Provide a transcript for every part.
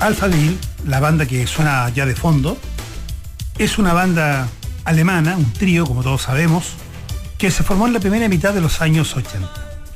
Alphaville, la banda que suena ya de fondo, es una banda alemana, un trío, como todos sabemos, que se formó en la primera mitad de los años 80.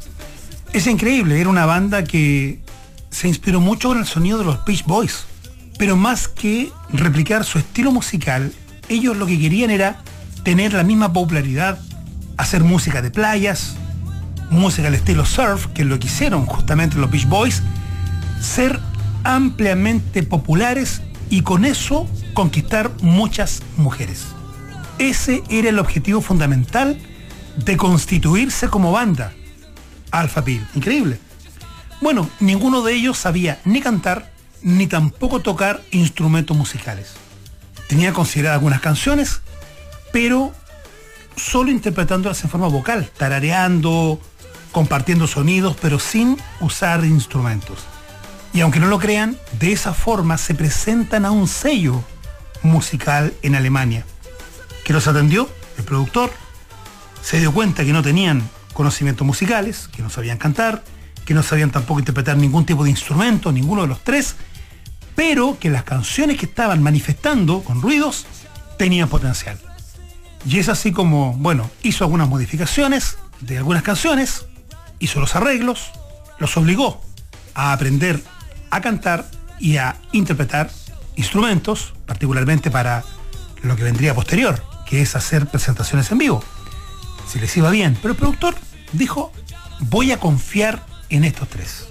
Es increíble, era una banda que se inspiró mucho en el sonido de los Beach Boys, pero más que replicar su estilo musical, ellos lo que querían era tener la misma popularidad, hacer música de playas, música al estilo surf, que es lo que hicieron justamente los Beach Boys, ser ampliamente populares y con eso conquistar muchas mujeres. Ese era el objetivo fundamental de constituirse como banda, Alphaville. Increíble. Bueno, ninguno de ellos sabía ni cantar ni tampoco tocar instrumentos musicales. Tenía consideradas algunas canciones, pero solo interpretándolas en forma vocal, tarareando, compartiendo sonidos, pero sin usar instrumentos. Y aunque no lo crean, de esa forma se presentan a un sello musical en Alemania, que los atendió, el productor, se dio cuenta que no tenían conocimientos musicales, que no sabían cantar, que no sabían tampoco interpretar ningún tipo de instrumento, ninguno de los tres, pero que las canciones que estaban manifestando con ruidos tenían potencial. Y es así como, bueno, hizo algunas modificaciones de algunas canciones, hizo los arreglos, los obligó a aprender a cantar y a interpretar instrumentos, particularmente para lo que vendría posterior, que es hacer presentaciones en vivo. Si les iba bien, pero el productor dijo, voy a confiar en estos tres.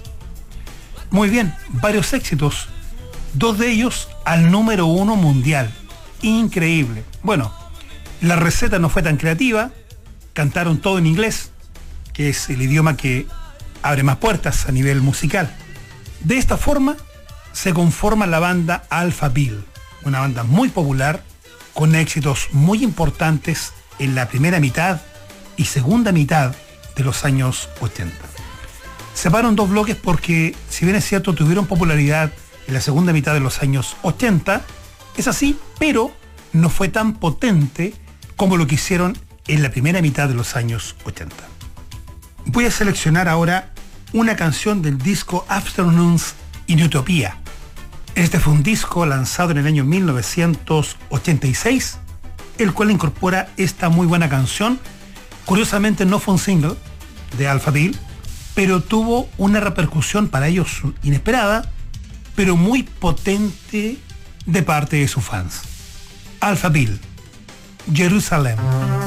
Muy bien, varios éxitos, dos de ellos al número 1 mundial. Increíble. Bueno, la receta no fue tan creativa, cantaron todo en inglés, que es el idioma que abre más puertas a nivel musical. De esta forma se conforma la banda Alphaville, una banda muy popular, con éxitos muy importantes en la primera mitad y segunda mitad de los años 80. Separo en dos bloques porque, si bien es cierto, tuvieron popularidad en la segunda mitad de los años 80, es así, pero no fue tan potente como lo que hicieron en la primera mitad de los años 80. Voy a seleccionar ahora una canción del disco Afternoons in Utopia. Este fue un disco lanzado en el año 1986, el cual incorpora esta muy buena canción. Curiosamente no fue un single de Alphaville, pero tuvo una repercusión para ellos inesperada, pero muy potente de parte de sus fans. Alphaville, Jerusalem.